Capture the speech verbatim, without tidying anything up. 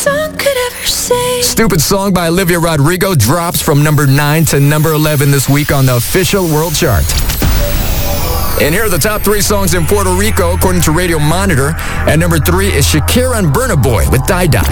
song could ever say. Stupid Song by Olivia Rodrigo drops from number nine to number eleven this week on the official world chart. And here are the top three songs in Puerto Rico, according to Radio Monitor. At number three is Shakira and Burna Boy with Die Die.